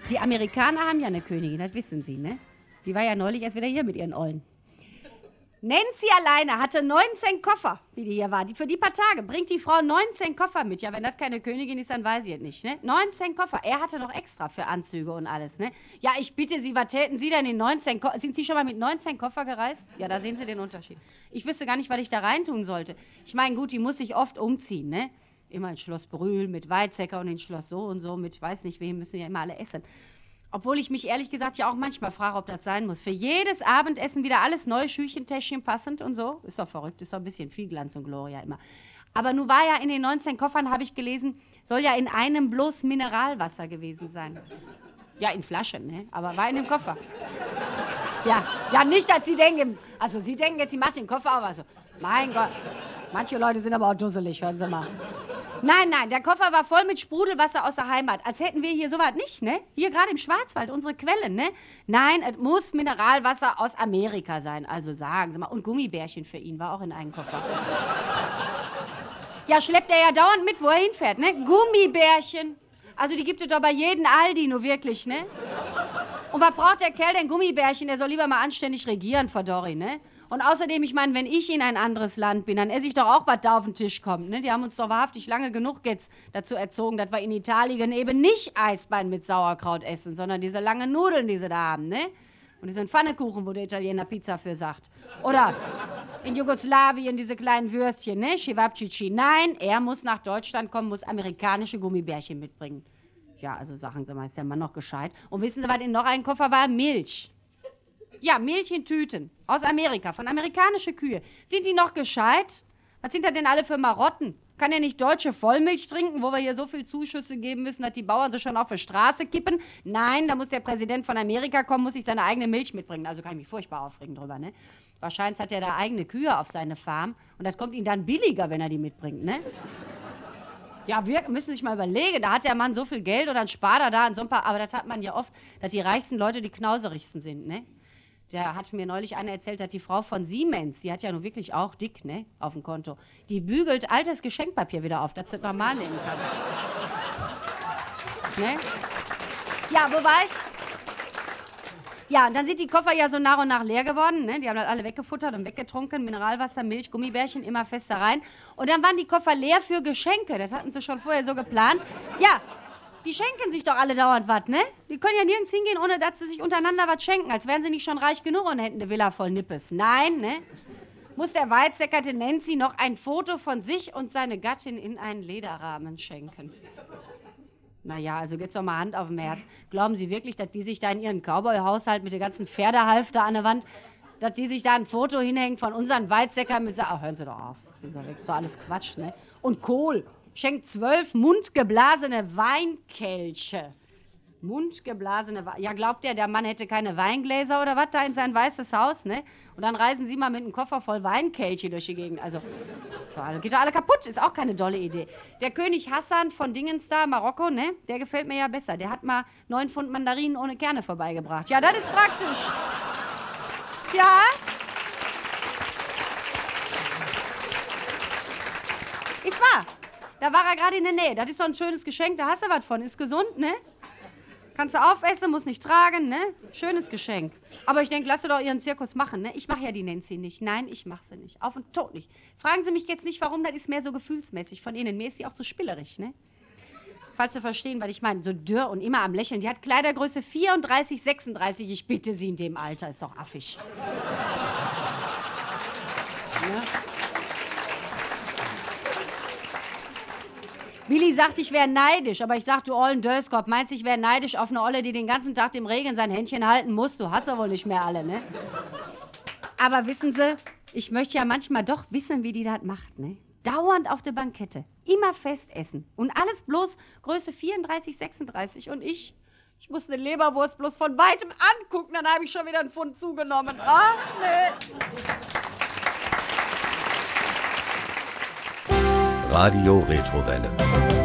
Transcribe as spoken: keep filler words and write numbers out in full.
Die Amerikaner haben ja eine Königin, das wissen Sie, ne? Die war ja neulich erst wieder hier mit ihren Ollen. Nancy alleine hatte neunzehn Koffer, wie die hier war. Die, für die paar Tage bringt die Frau neunzehn Koffer mit. Ja, wenn das keine Königin ist, dann weiß ich es nicht, ne? neunzehn Koffer. Er hatte noch extra für Anzüge und alles, ne? Ja, ich bitte Sie, was täten Sie denn in neunzehn Koffer? Sind Sie schon mal mit neunzehn Koffer gereist? Ja, da sehen Sie den Unterschied. Ich wüsste gar nicht, was ich da reintun sollte. Ich meine, gut, die muss sich oft umziehen, ne? Immer in Schloss Brühl mit Weizsäcker und in Schloss so und so mit weiß nicht wem, müssen ja immer alle essen. Obwohl ich mich ehrlich gesagt ja auch manchmal frage, ob das sein muss. Für jedes Abendessen wieder alles neue Schüchentäschchen passend und so. Ist doch verrückt, ist doch ein bisschen viel Glanz und Gloria immer. Aber nun war ja in den neunzehn Koffern, habe ich gelesen, soll ja in einem bloß Mineralwasser gewesen sein. Ja, in Flaschen, ne? Aber war in dem Koffer. Ja, ja, nicht, dass Sie denken, also Sie denken jetzt, Sie macht den Koffer auf, also, mein Gott. Manche Leute sind aber auch dusselig, hören Sie mal. Nein, nein, der Koffer war voll mit Sprudelwasser aus der Heimat. Als hätten wir hier sowas nicht, ne? Hier gerade im Schwarzwald, unsere Quellen, ne? Nein, es muss Mineralwasser aus Amerika sein. Also sagen Sie mal. Und Gummibärchen für ihn war auch in einem Koffer. Ja, schleppt er ja dauernd mit, wo er hinfährt, ne? Gummibärchen. Also die gibt es doch bei jedem Aldi, nur wirklich, ne? Und was braucht der Kerl denn Gummibärchen? Der soll lieber mal anständig regieren, verdorri, ne? Und außerdem, ich meine, wenn ich in ein anderes Land bin, dann esse ich doch auch, was da auf den Tisch kommt, ne? Die haben uns doch wahrhaftig lange genug jetzt dazu erzogen, dass wir in Italien eben nicht Eisbein mit Sauerkraut essen, sondern diese langen Nudeln, die sie da haben, ne? Und diesen Pfannekuchen, wo der Italiener Pizza für sagt. Oder in Jugoslawien diese kleinen Würstchen, ne? Cevapcici. Nein, er muss nach Deutschland kommen, muss amerikanische Gummibärchen mitbringen. Ja, also sagen Sie mal, ist der Mann noch gescheit. Und wissen Sie, was in noch einem Koffer war? Milch. Ja, Milch in Tüten. Aus Amerika, von amerikanische Kühe. Sind die noch gescheit? Was sind das denn alle für Marotten? Kann er nicht deutsche Vollmilch trinken, wo wir hier so viel Zuschüsse geben müssen, dass die Bauern sich schon auf die Straße kippen? Nein, da muss der Präsident von Amerika kommen, muss sich seine eigene Milch mitbringen. Also kann ich mich furchtbar aufregen drüber, ne? Wahrscheinlich hat er da eigene Kühe auf seine Farm und das kommt ihm dann billiger, wenn er die mitbringt, ne? Ja, wir müssen sich mal überlegen, da hat der Mann so viel Geld oder dann spart er da in so ein paar, aber das hat man ja oft, dass die reichsten Leute die knauserigsten sind, ne? Der hat mir neulich einer erzählt, dass die Frau von Siemens, die hat ja nun wirklich auch dick, ne, auf dem Konto, die bügelt altes Geschenkpapier wieder auf, dass sie normal nehmen kann. Ne? Ja, wo war ich? Ja, und dann sind die Koffer ja so nach und nach leer geworden, ne? Die haben das alle weggefuttert und weggetrunken, Mineralwasser, Milch, Gummibärchen, immer fester rein. Und dann waren die Koffer leer für Geschenke, das hatten sie schon vorher so geplant. Ja, die schenken sich doch alle dauernd was, ne? Die können ja nirgends hingehen, ohne dass sie sich untereinander was schenken, als wären sie nicht schon reich genug und hätten eine Villa voll Nippes. Nein, ne? Muss der Weizsäckerte Nancy noch ein Foto von sich und seine Gattin in einen Lederrahmen schenken. Naja, also jetzt doch mal Hand auf dem Herz. Glauben Sie wirklich, dass die sich da in ihren Cowboy-Haushalt mit der ganzen Pferdehalfter an der Wand, dass die sich da ein Foto hinhängen von unseren Weizsäckern mit... Ach, hören Sie doch auf. Das ist doch alles Quatsch, ne? Und Kohl. Schenkt zwölf mundgeblasene Weinkelche. Mundgeblasene Weinkelche. Ja, glaubt der, der Mann hätte keine Weingläser oder was da in sein weißes Haus, ne? Und dann reisen Sie mal mit einem Koffer voll Weinkelche durch die Gegend. Also, so, geht doch alle kaputt. Ist auch keine dolle Idee. Der König Hassan von Dingens da, Marokko, ne? Der gefällt mir ja besser. Der hat mal neun Pfund Mandarinen ohne Kerne vorbeigebracht. Ja, das ist praktisch. Ja? Ist wahr. Da war er gerade in der Nähe. Das ist so ein schönes Geschenk, da hast du was von. Ist gesund, ne? Kannst du aufessen, muss nicht tragen, ne? Schönes Geschenk. Aber ich denke, lass du doch ihren Zirkus machen, ne? Ich mache ja die Nancy nicht. Nein, ich mache sie nicht. Auf und tot nicht. Fragen Sie mich jetzt nicht, warum, das ist mehr so gefühlsmäßig von Ihnen. Mir ist sie auch zu spielerig, ne? Falls Sie verstehen, was ich meine. So dürr und immer am Lächeln. Die hat Kleidergröße vierunddreißig, sechsunddreißig. Ich bitte Sie in dem Alter. Ist doch affig. Ne? Willi sagt, ich wäre neidisch, aber ich sag, du ollen Döskop, meinst ich wäre neidisch auf eine Olle, die den ganzen Tag im Regen sein Händchen halten muss? Du hast ja wohl nicht mehr alle, ne? Aber wissen Sie, ich möchte ja manchmal doch wissen, wie die das macht, ne? Dauernd auf der Bankette, immer fest essen und alles bloß Größe vierunddreißig, sechsunddreißig und ich, ich muss eine Leberwurst bloß von weitem angucken, dann habe ich schon wieder einen Pfund zugenommen. Ach, ne. Radio Retrowelle.